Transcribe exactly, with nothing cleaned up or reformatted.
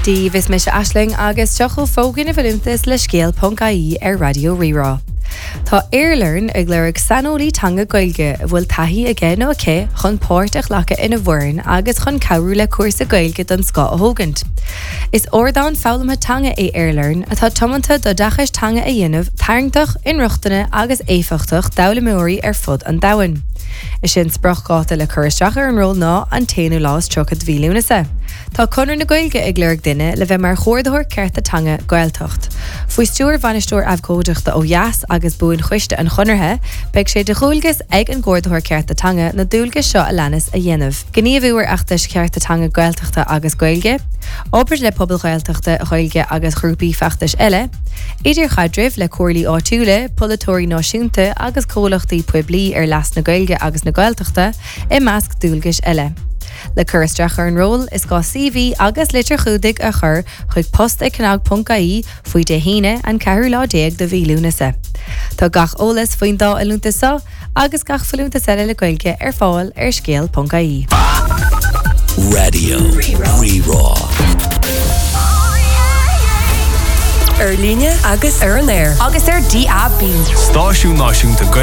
Steve is mis Ashling agus tuchel fógin a bhfuiltas le scéal Puncaí ar Radio Rirá. Tá Airlearn ag léirigh sanolí tanga gailge a bhfuil taithí aige nó aché chun páirt ach lacha ina bhfoireann agus chun cabhrú le cuasa gailge don Scá a thógant. Is ordáin fálamtha tanga é Airlearn atá tomanta do dachas tanga a dhéanamh tarngtach, inruachtaine agus éifeachtach dabhlamóirí ar fud an dahain. Is sin sprachgáta le chuiristeach ar an ról ná an téanú lás trochad bhílúnasa. Tá conar na gailge ag léirigh duine le bheith mar chóirdathir cearta tanga gailtocht. Fuoi stúr bhainisteoir abhcóideachta ó Eas agus buin chuiste an chonarthe, beidh sé de chúilgus ag an gcóirdathir cearta tanga na dúilgus seo a leanas a dhéanamh. Gníomhúar achtas cearta tanga gailtochta agus gailge, obair le pobl gailtochta a gailge agus grúpaí feachtas eile, idir chadrimh le cuairlaí áitiúla, polatóirí náisiúnta agus cólachtaí puiblí ar las na gailge agus na gailtochta i measc dúilgus eile. Le chuiristeach ar an ról is gá C V agus litir chúdig a chur chuig post ag cnag Puncaí faoi de híine an ceathrú lá déag de bhílúnasa. Tá gach ólas faoin dá a lúntasá agus gach failúnta eile le gailge ar fáil ar scéal Puncaí. Radio Rirá. Ar líne agus ar an air. Agus ar D A B. Stáisiún náisiúnta